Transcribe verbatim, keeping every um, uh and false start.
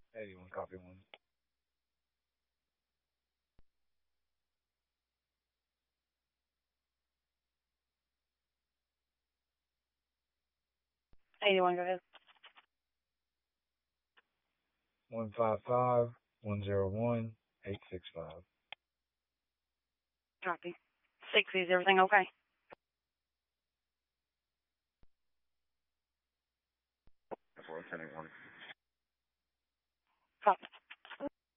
eighty-one, copy one. eighty-one, go ahead. one five five, one zero one, eight six five. Copy. sixty, is everything okay? four ten one. Copy.